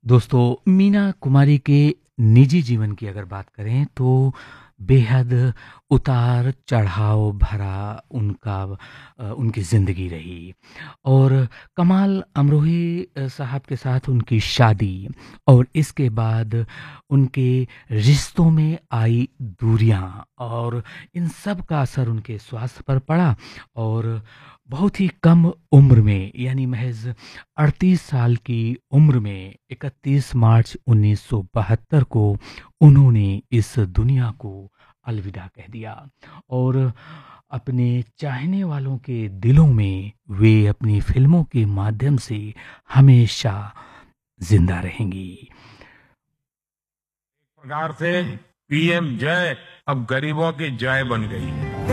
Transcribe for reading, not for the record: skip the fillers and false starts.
दोस्तों, मीना कुमारी के निजी जीवन की अगर बात करें तो बेहद उतार-चढ़ाव भरा उनकी ज़िंदगी रही और कमाल अमरोही साहब के साथ उनकी शादी और इसके बाद उनके रिश्तों में आई दूरियाँ और इन सब का असर उनके स्वास्थ्य पर पड़ा और बहुत ही कम उम्र में यानी महज़ 38 साल की उम्र में 31 मार्च 1972 को उन्होंने इस दुनिया को अलविदा कह दिया और अपने चाहने वालों के दिलों में वे अपनी फिल्मों के माध्यम से हमेशा जिंदा रहेंगी। प्रकार से पीएम जय अब गरीबों की जय बन गई है।